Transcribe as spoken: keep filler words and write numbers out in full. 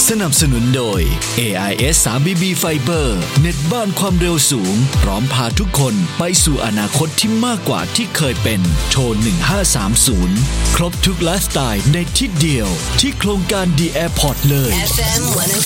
สนับสนุนโดย เอ ไอ เอส ทรี บี บี Fiber เน็ตบ้านความเร็วสูงพร้อมพาทุกคนไปสู่อนาคตที่มากกว่าที่เคยเป็นโทรหนึ่งห้าสามศูนย์ครบทุกไลฟ์สไตล์ในที่เดียวที่โครงการ The Airport เลยเอฟ เอ็ม หนึ่งศูนย์